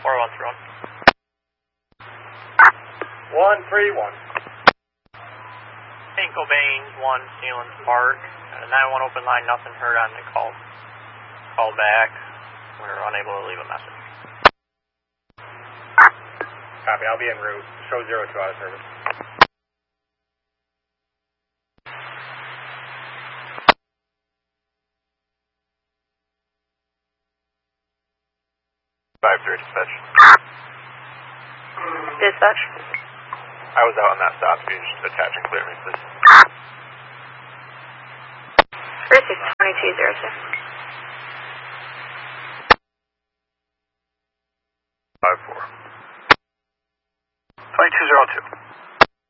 4131. 131. St. Cobain's 1, Sealands Park. 91 open line, nothing heard on the call. Call back. We're unable to leave a message. Copy, I'll be en route. Show 02 out of service. Dispatch. Dispatch. I was out on that stop. If you just attach and clear me, please. 362202.